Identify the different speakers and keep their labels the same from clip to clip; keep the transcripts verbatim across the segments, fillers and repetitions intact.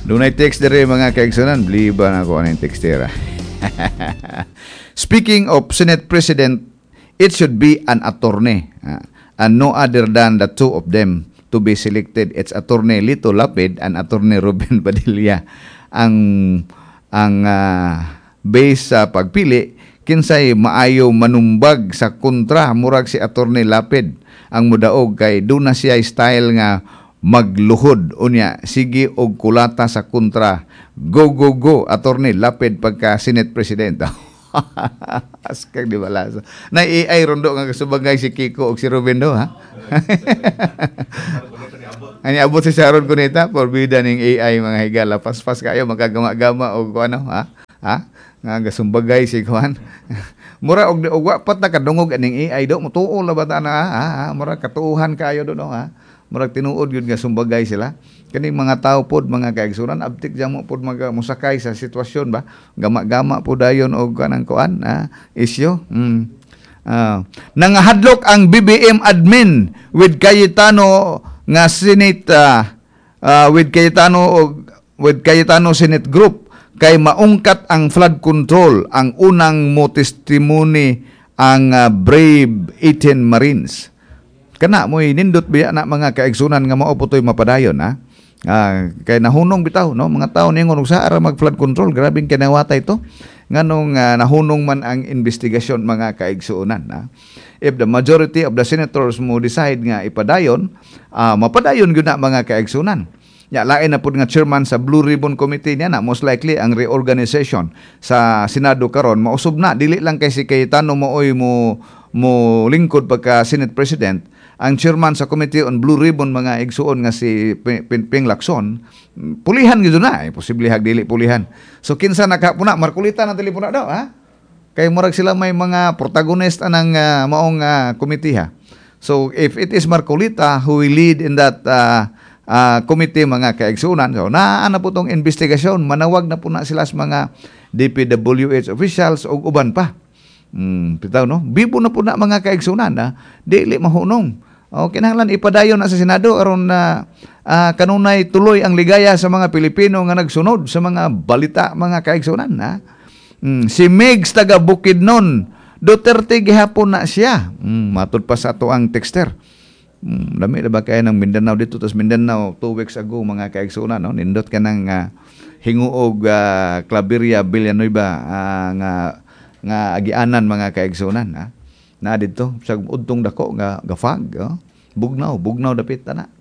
Speaker 1: Dunay text dere mga kaigsunan, bliba na ako anong textera. Speaking of Senate President, it should be an attorney, uh, and no other than the two of them to be selected. It's Attorney Lito Lapid and Attorney Ruben Padilla. Ang ang uh, base sa pagpili kinsay maayo manumbag sa kontra murag si Attorney Lapid ang mudaog kay duna siya style nga magluhod unya sige og kulata sa kontra. Go go go Attorney Lapid pagka Senate President. Askag di bala. Na A I rondo nga kasubagay si Kiko og si Ruben do ha. Ani abot si Sharon Cuneta forbida ning A I mga higala pas-pas kayo magagama-gama og ano ha. Ha? Nga gasumbagay si Kuan. Mura og og wa pat nakadungog aning A I do mutuo la bata na ha, ha? Mura katuuhan kayo do no ha. Mura tinuod gyud nga sumbagay sila. Kaning mga tao pod mga kaigsunan abtik jamo pod mga musakay sa sitwasyon ba. Gama-gama pod dayon og kanang kuan ha, isyu. Mm. Uh, nangahadlok ang B B M admin with Cayetano nga Senate uh, uh, with Cayetano og with Cayetano Senate group kay maungkat ang flood control. Ang unang mo testimony ang uh, brave eighteen Marines. Kana mo nindot biya na mga kaigsunan nga mao putoy mapadayon ha. Uh, kay nahunong bitaw no mga tawo ningon sa ara mag flood control grabing kinawatay to nganong uh, nahunong man ang investigasyon mga kaigsunan ha. If the majority of the senators mo decide nga ipadayon, uh, mapadayon gyud na mga kaigsunan. Ya, lain na po nga chairman sa Blue Ribbon Committee niya na most likely ang reorganization sa Senado karon mausob na dili lang kay si Cayetano mooy mo mo lingkod pagka Senate President. Ang chairman sa Committee on Blue Ribbon mga igsuon nga si Ping Lacson, pulihan gyud na, eh, posible hag dili pulihan. So kinsa nakapuna Marcolita na telepona daw ha. Kay murag sila may mga protagonist anang uh, maong uh, committee ha. So if it is Marcolita who will lead in that uh, Uh, committee mga kaigsunan. So, naan na po itong investigasyon. Manawag na po na sila sa mga D P W H officials o uban pa. Hmm, pitaw, no? Bibo na po na mga kaigsunan. Ha? Dili mahunong. O, kinahanglan ipadayon na sa Senado aron na uh, kanunay tuloy ang ligaya sa mga Pilipino nga nagsunod sa mga balita mga kaigsunan. Ha? Hmm, si Megs taga Bukidnon, Duterte gihapon na siya. Hmm, matod pa sa ato ang texter. Hmm, dami na ba kaya ng Mindanao dito tapos Mindanao two weeks ago mga kaigsunan no nindot ka ng uh, hinguog uh, Claveria Villanueva uh, nga nga agianan mga kaigsunan ha na dito sa udtong dako nga gafag oh. bugnaw bugnaw dapit na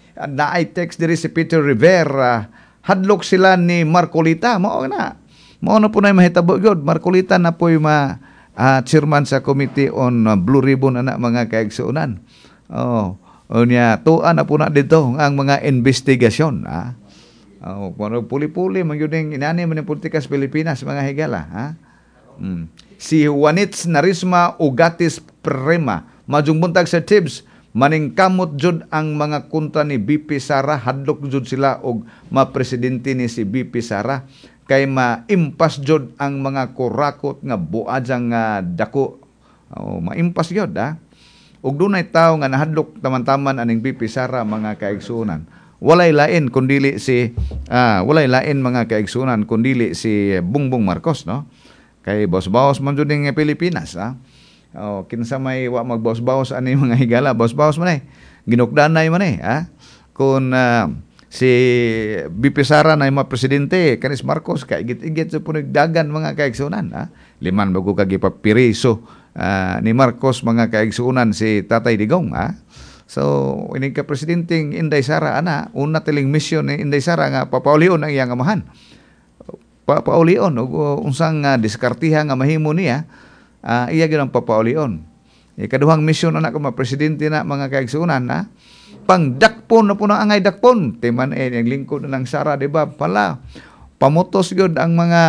Speaker 1: na ay text diri si Peter Rivera hadlok sila ni Marcolita mao na mao na po na mahitabo gyud Marcolita na po'y ma uh, chairman sa Committee on uh, Blue Ribbon ana mga kaigsunan. Oh, unya tuan na po na dito ang mga investigasyon ha. Oh, pero puli-puli man gyud ning inani man ng politika sa Pilipinas mga higala ha. Mm. Si Juanitz Narisma Ugatis Prema majung buntag sa tips maning kamot jud ang mga kunta ni B P Sara hadlok jud sila og mapresidente ni si B P Sara kay maimpas jud ang mga kurakot nga buadjang nga dako. Oh, maimpas jud ha. Ug dunay tawo nga nahadlok taman-taman aning B P Sara mga kaigsunan. Walay lain kundili si ah, walay lain mga kaigsunan kundili si Bongbong Marcos no. Kay boss-boss man jud ning Pilipinas ha. Oh, kinsa may wa magboss-boss ani mga higala, boss-boss man eh. Ginukdanay man eh ha. Kun uh, si B P Sara na mga presidente kanis Marcos kay igit-igit sa punig dagan mga kaigsunan ha. Liman bago kagipapiriso Uh, ni Marcos mga kaigsuunan si Tatay Digong ha? So ining ka presidenteng Inday Sara ana una tiling mission ni Inday Sara nga papaulion ang iyang amahan papaulion ug unsang uh, diskartiha nga mahimo niya uh, iya gyud ang papaulion ikaduhang mission ana ka presidente na mga kaigsuunan na pangdakpon na puno angay dakpon timan eh ang lingkod ng Sara di ba pala pamutos gyud ang mga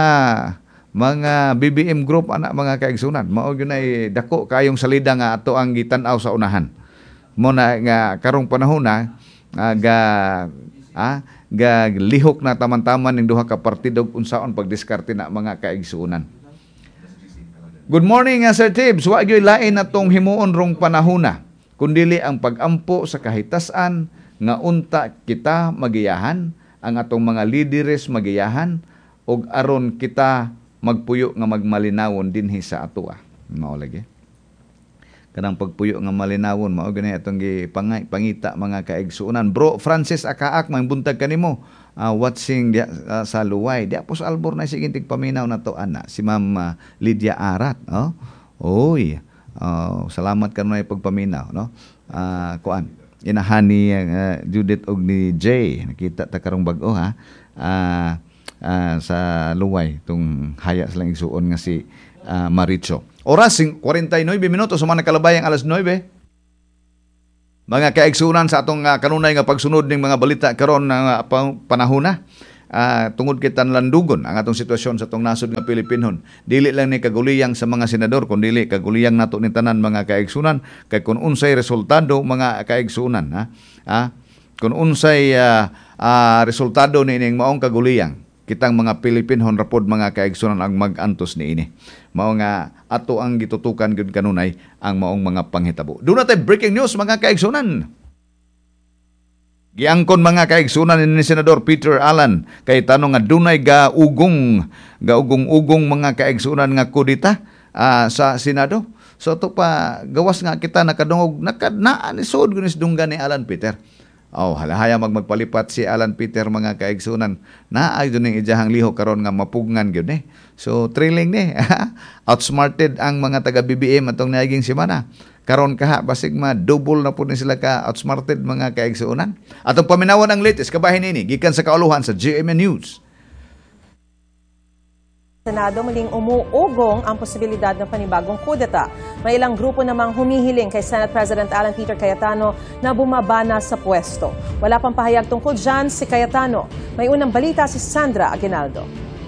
Speaker 1: mga B B M group anak mga kaigsunan mao gyud ay dako kayong salida nga ato ang gitan-aw sa unahan mo na nga karong panahon na uh, ga ah, ga lihok na taman-taman ning duha ka partido unsaon pagdiskarte na mga kaigsunan. Good morning uh, Sir Tibbs, wa gyud lain natong himuon rong panahona kundili ang pag-ampo sa kahitasan nga unta kita magiyahan ang atong mga lideres magiyahan og aron kita magpuyo nga magmalinawon dinhi sa atoa. Mao lagi. Kanang pagpuyo nga malinawon mao gani atong gipangay pangita mga kaigsuonan. Bro Francis Akaak mangbuntag kanimo. Uh, watching dia, uh, sa Luway. Dia po sa Albor na sige tigpaminaw na to ana si Ma'am uh, Lydia Arat, oh. Oy. Uh, salamat ka na pagpaminaw, no? Uh, kuan. Inahani uh, Judith og ni Jay. Nakita ta karong bag-o ha. Uh, uh, sa Luway tung haya silang igsuon nga si uh, Maricho. Oras forty y nueve minutos sumana kalabayang alas nueve. Mga kaigsunan sa atong uh, kanunay nga pagsunod ning mga balita karon nga uh, panahona. Uh, tungod kita landugon ang atong sitwasyon sa atong nasod nga Pilipinon. Dili lang ni kaguliyang sa mga senador kundi dili kaguliyang nato ni tanan mga kaigsunan kay kun unsay resultado mga kaigsunan ha. Ah, kun unsay uh, uh, resultado ni ning maong kaguliyang kitang mga Pilipinhon rapod mga kaigsunan ang mag-antos niini. Mao nga ato ang gitutukan gyud kanunay ang maong mga panghitabo. Doon natin breaking news mga kaigsunan. Giangkon mga kaigsunan ni Senador Peter Alan kay tanong nga dunay gaugong gaugong-ugong mga kaigsunan nga kudita uh, sa Senado. So to pa gawas nga kita nakadungog nakadnaan ni sud gunis dunggan ni Alan Peter. Oh, halahaya mag magpalipat si Alan Peter mga kaigsunan. Naay doon yung ijahang liho karon nga mapugngan gyud eh. So thrilling ni. Outsmarted ang mga taga B B M atong niaging semana. Karon kaha basig ma double na pud ni sila ka outsmarted mga kaigsunan. Atong paminawan ang latest kabahin ini gikan sa kauluhan sa G M A News.
Speaker 2: Senado muling umuugong ang posibilidad ng panibagong kudeta. May ilang grupo namang humihiling kay Senate President Alan Peter Cayetano na bumaba na sa pwesto. Wala pang pahayag tungkol dyan si Cayetano. May unang balita si Sandra Aguinaldo.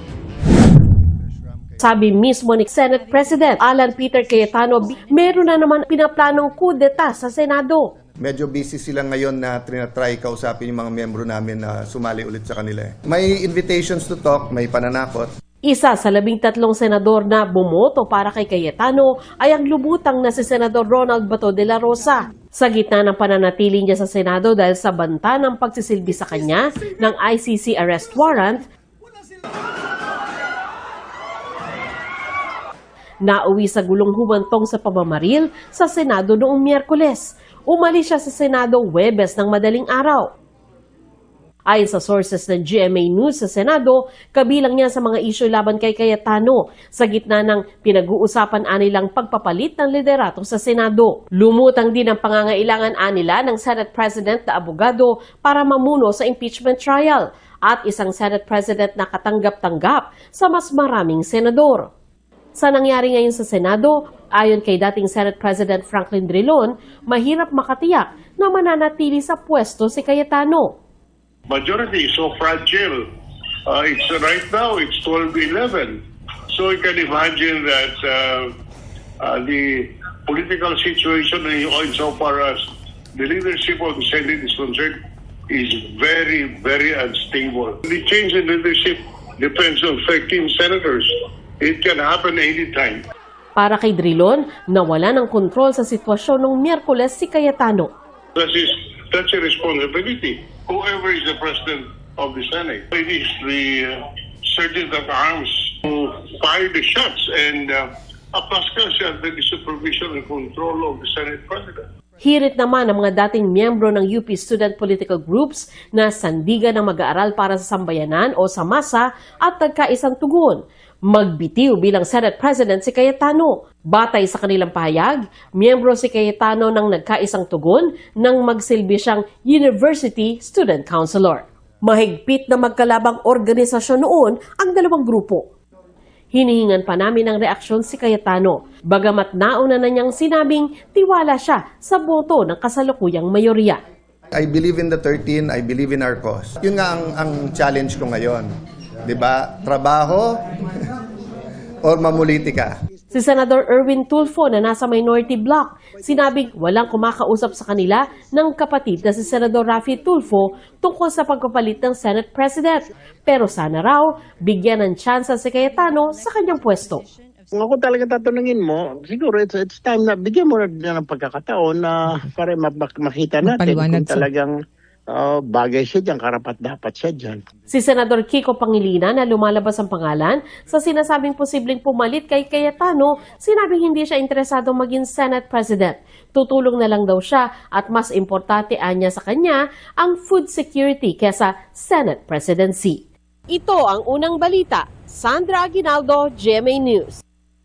Speaker 3: Sabi mismo ni Senate President Alan Peter Cayetano, meron na naman pinaplanong kudeta sa Senado.
Speaker 4: Medyo busy sila ngayon na trinatry kausapin yung mga miyembro namin na sumali ulit sa kanila. May invitations to talk, may pananakot.
Speaker 3: Isa sa labing tatlong senador na bumoto para kay Cayetano ay ang lubutang na si Senador Ronald Bato de la Rosa. Sa gitna ng pananatili niya sa Senado dahil sa banta ng pagsisilbi sa kanya ng I C C arrest warrant, nauwi sa gulong humantong sa pamamaril sa Senado noong Miyerkules. Umalis siya sa Senado Huwebes ng madaling araw. Ayon sa sources ng G M A News sa Senado, kabilang niya sa mga isyu laban kay Cayetano sa gitna ng pinag-uusapan anilang pagpapalit ng liderato sa Senado. Lumutang din ang pangangailangan anila ng Senate President na abogado para mamuno sa impeachment trial at isang Senate President na katanggap-tanggap sa mas maraming senador. Sa nangyari ngayon sa Senado, ayon kay dating Senate President Franklin Drilon, mahirap makatiyak na mananatili sa pwesto si Cayetano.
Speaker 5: Majority is so fragile. Uh, it's uh, right now it's twelve eleven. So you can imagine that uh, uh, the political situation in so far as the leadership of the Senate is concerned is very, very unstable. The change in leadership depends on thirteen senators. It can happen anytime.
Speaker 3: Para kay Drilon, nawala ng kontrol sa sitwasyon noong Miyerkules si Cayetano.
Speaker 5: That is, that's a responsibility. Whoever is the president of the Senate, it is the uh, sergeant of arms who fire the shots, and uh, a Pascal shall be the supervision and control of the Senate president.
Speaker 3: Hirit naman ang mga dating miyembro ng U P student political groups na sandigan ng mag-aaral para sa sambayanan o sa masa at nagkaisang tugon. Magbitiw bilang Senate President si Cayetano. Batay sa kanilang pahayag, miyembro si Cayetano ng nagkaisang tugon nang magsilbi siyang University Student Councilor. Mahigpit na magkalabang organisasyon noon ang dalawang grupo. Hinihingan pa namin ng reaksyon si Cayetano, bagamat nauna na niyang sinabing tiwala siya sa boto ng kasalukuyang mayorya.
Speaker 4: I believe in the thirteen, I believe in our cause. Yun nga ang, ang challenge ko ngayon. Diba? Trabaho or mamulitika.
Speaker 3: Si Senador Erwin Tulfo na nasa minority bloc, sinabing walang kumakausap sa kanila ng kapatid na si Senador Raffy Tulfo tungkol sa pagpapalit ng Senate President. Pero sana raw, bigyan ng tsansa si Cayetano sa kanyang pwesto.
Speaker 6: Kung ako talaga tatanungin mo, siguro it's, it's time na bigyan mo na ng pagkakataon na para makita natin kung talagang Oh, bagay siya dyan, karapat dapat siya dyan.
Speaker 3: Si Senador Kiko Pangilinan na lumalabas ang pangalan sa sinasabing posibleng pumalit kay Cayetano, sinabing hindi siya interesadong maging Senate President. Tutulong na lang daw siya at mas importante anya sa kanya ang food security kesa Senate presidency. Ito ang unang balita. Sandra Aguinaldo, G M A News.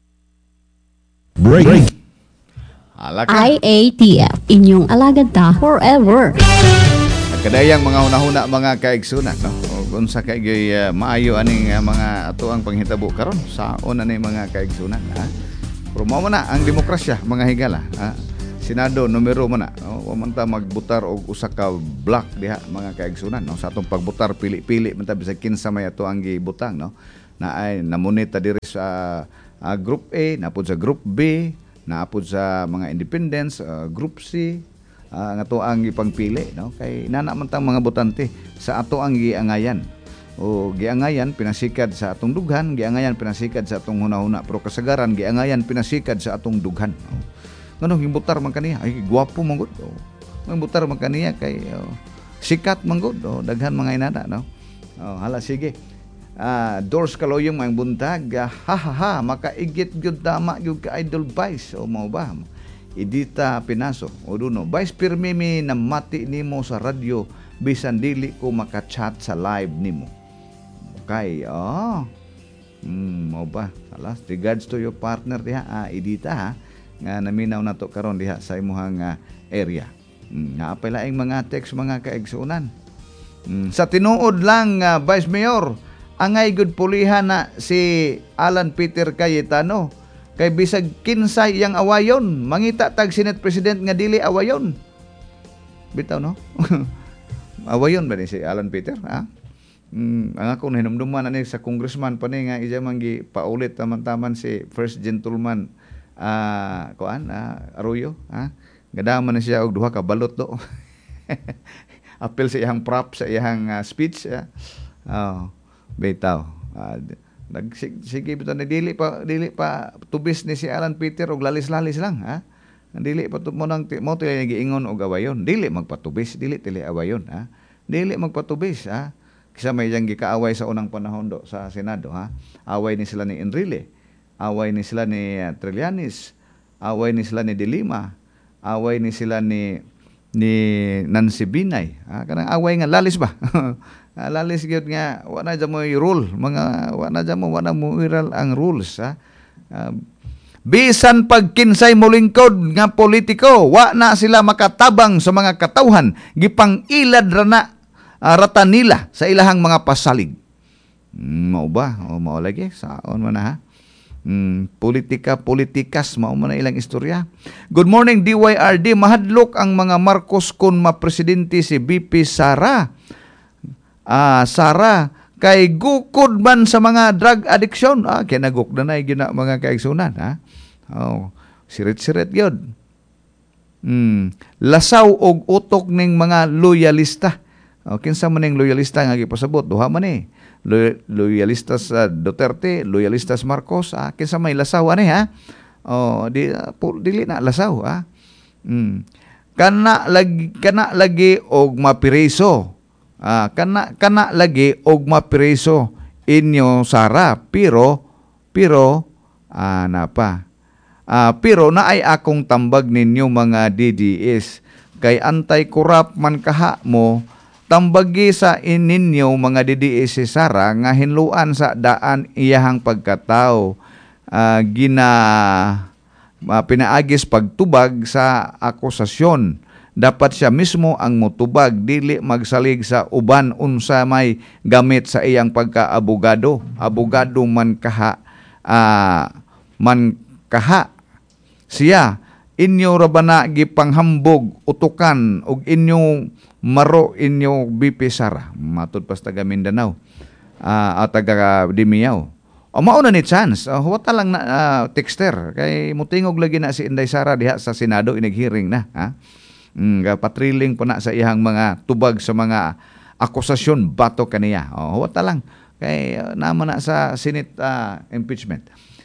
Speaker 7: Break.
Speaker 1: Hala ka.
Speaker 8: I A T F, inyong alagad ta forever.
Speaker 1: Kadayang mga hunahuna mga kaigsunan, no? O unsa kay uh, maayo aning uh, mga ato ang panghitabo karon sa una ni mga kaigsunan, ha? Pero mao na ang demokrasya mga higala, ha? Senado numero man na, no? Wa man ta magbutar og usa ka block diha mga kaigsunan, no? Sa atong pagbutar pili-pili man ta bisag kinsa may ato ang gibutang, no? Na ay namunita diri sa uh, Group A, napud sa Group B, naapod sa mga independents, uh, Group C, uh, nga to ang ipangpili, no? Kay nana man tang mga botante sa ato ang giangayan. O giangayan pinasikad sa atong dughan, giangayan pinasikad sa atong hunahuna, pero kasagaran giangayan pinasikad sa atong dughan. No? Ngano himbutar man kaniya, ay gwapo man gud. Oh. Himbutar man kaniya kay oh, sikat man gud, oh, daghan mga inana, no? Oh, hala sige. Uh, doors kaloyong ang buntag, uh, ha ha ha, makaigit gyud dama gyud ka Idol Vice, o mao ba? Idita Pinaso, o duno, Vice pirmi mi na mati nimo sa radyo bisan dili ko maka-chat sa live nimo. Okay, oh. Hmm, mao ba? Alas, regards to your partner diha, ah, Idita ha, nga naminaw nato karon diha sa imuhang uh, area. Hmm, nga apay laing mga text mga kaigsunan. Hmm, sa tinuod lang uh, Vice Mayor, angay good pulihan na si Alan Peter Cayetano kay bisag kinsay yang awayon mangita tag Senate President nga dili awayon bitaw, no? Awayon ba ni si Alan Peter, ha? Mm, ang ako hinumduman ani sa congressman pa ni nga iya manggi paulit taman-taman si first gentleman ah uh, kuan uh, Arroyo, ha? Gadaman na siya og duha ka balot do. Apil sa iyang prop sa iyang uh, speech, ha? Oh. Bitaw. Uh, nag sige bitaw na dili pa dili pa tubis ni si Alan Peter og lalis-lalis lang, ha. Dili pa mo nang mo tili giingon og awayon. Dili magpatubis, dili tili awayon, ha. Dili magpatubis, ha. Kisa may yang gikaaway sa unang panahon do sa Senado, ha. Away ni sila ni Enrile, away ni sila ni uh, Trillanes, away ni sila ni De Lima, away ni sila ni ni Nancy Binay, ha. Kanang away nga lalis ba. Uh, lalis gyud nga wala jud mo rule, mga wala jud mo wala mo iral ang rules, ha. Uh, bisan pag kinsay molingkod nga politiko, wa na sila makatabang sa mga katawhan, gipang-ilad ra na uh, rata nila sa ilahang mga pasalig. Mm, mao ba? O mao lagi saon man na, ha. Mm, politika politikas mao man na ilang istorya. Good morning D Y R D, mahadlok ang mga Marcos kun mapresidente si B P Sara. Ah, Sara kay gukod man sa mga drug addiction. Ah, kinaguk na nay gina mga kaigsunan, ha. Oh, sirit-sirit gyud. Hmm, lasaw og utok ning mga loyalista. Oh, kinsa man ning loyalista nga gipasabot? Duha man ni. Loy- loyalistas uh, Duterte, loyalistas Marcos, ah, kinsa may lasaw ani, ha. Oh, di uh, dili na lasaw, ha. Hmm. Kana lagi kana lagi og mapireso. Ah, kana kana lagi og mapreso inyo Sara, pero pero ah, napa ah, pero naay akong tambag ninyo mga D D S kay anti-corrupt man kaha mo, tambagi sa ininyo mga D D S si Sara nga hinluan sa daan iyahang pagkatao, ah, gina ah, pinaagis pagtubag sa akusasyon. Dapat siya mismo ang motubag, dili magsalig sa uban unsa may gamit sa iyang pagka-abogado. Abogado man kaha, uh, man kaha. Siya, inyo ra ba na gipanghambog, utukan, og inyo maro inyo B P Sara. Matod pas taga Mindanao, uh, at taga Dimiao. O mao na ni chance, uh, wata lang na uh, texter, kay mutingog lagi na si Inday Sara diha sa Senado, inighearing na, ha? Mm, patriling po na sa ihang mga tubag sa mga akusasyon bato kaniya. Oh, wata lang. Kay uh, naman na sa Senate uh, impeachment.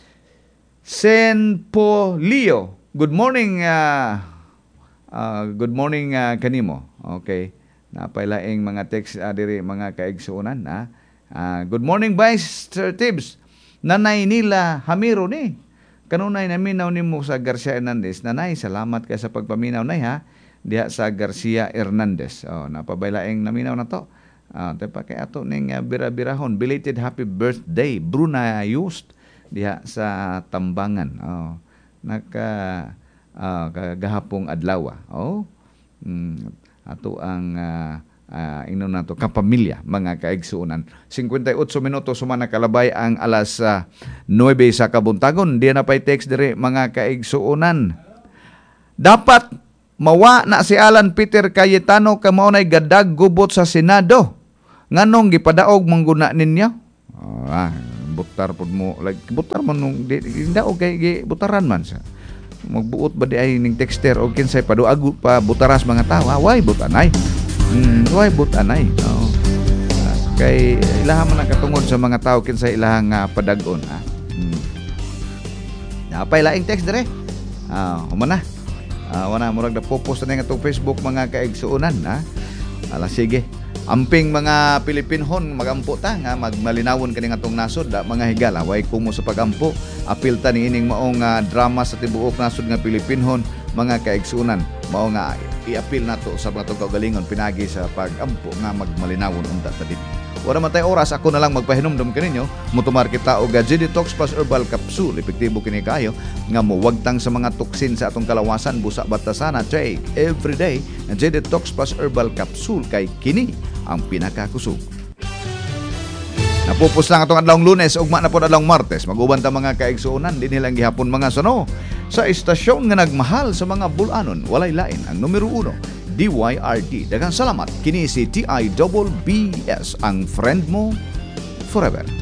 Speaker 1: Sen Po Leo, good morning. Uh, uh, good morning uh, kanimo. Okay. Napailaing mga text uh, diri mga kaigsuonan ha. Uh, good morning Vice Sir Tibbs. Nanay nila Hamiro ni. Kanunay naminaw nimo sa Garcia Hernandez. Nanay, salamat kay sa pagpaminaw nay ha. Diha sa Garcia Hernandez. Oh, napabailaing naminaw na to. Ah, uh, pa kay ato ning uh, bira-birahon. Belated happy birthday Bruna Just diha sa Tambangan. Oh, naka uh, kagahapong adlaw. Oh. Mm, ato ang uh, uh, ino nato kapamilya mga kaigsuonan. fifty-eight minutos sumana kalabay ang alas uh, nine sa kabuntagon. Di na pay text dire mga kaigsuonan. Dapat mawa na si Alan Peter Cayetano kamo nay gadag gubot sa Senado. Nganong gipadaog mangguna ninyo? Oh, ah, butar pud mo like butar man nung di, di daog kay butaran man sa magbuot ba di ay ning texter o kinsay paduag pa butaras mga tao. Why butanay? Hmm, why butanay? No. Uh, kay ilaha man nakatungod sa mga tao kinsay ilahang uh, padag-on ha. Hmm. Napay laing text dire. Ah, uh, humana. Ah, uh, wana murag na post na nga tong Facebook mga kaigsuonan ha. Ala sige. Amping mga Pilipinhon magampo ta nga magmalinawon kani nga tong nasod da, mga higala way kumo sa pagampo apil ta ni ining maong uh, drama sa tibuok nasod nga Pilipinhon mga kaigsunan mao nga i-apil nato sa mga kaugalingon pinagi sa pagampo nga magmalinawon unta ta dinhi. Wala man tay oras ako na lang magpahinumdom kaninyo mutumar kita og G D Tox Plus Herbal Capsule epektibo kini kayo nga muwagtang sa mga toksin sa atong kalawasan busa batasana take every day ang G D Tox Plus Herbal Capsule kay kini ang pinakakusog. Napupos lang atong adlawng Lunes ugma na pod adlawng Martes mag-uban ta mga kaigsuonan din nilang gihapon mga sano sa istasyon nga nagmahal sa mga bulanon walay lain ang numero uno D Y R D. Daghang salamat kini si T I B B S ang friend mo forever.